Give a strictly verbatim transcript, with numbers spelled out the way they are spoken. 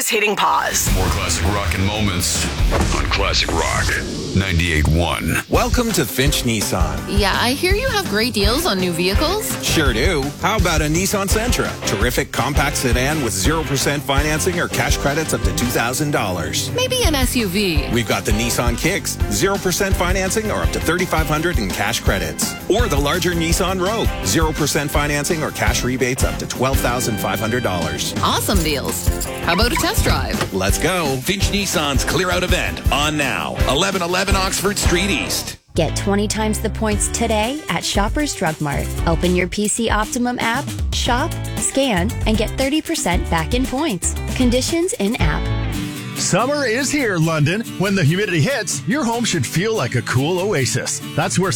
is hitting pause. More classic rock and moments on Classic Rock ninety-eight point one. Welcome to Finch Nissan. Yeah, I hear you have great deals on new vehicles. Sure do. How about a Nissan Sentra? Terrific compact sedan with zero percent financing or cash credits up to two thousand dollars. Maybe an S U V. We've got the Nissan Kicks, zero percent financing or up to thirty-five hundred dollars in cash credits. Or the larger Nissan Rogue, zero percent financing or cash rebates up to twelve thousand five hundred dollars. Awesome deals. How about a test drive? Let's go. Finch Nissan's Clear Out event on now. eleven eleven Oxford Street East. Get twenty times the points today at Shoppers Drug Mart. Open your P C Optimum app, shop, scan, and get thirty percent back in points. Conditions in app. Summer is here, London. When the humidity hits, your home should feel like a cool oasis. That's where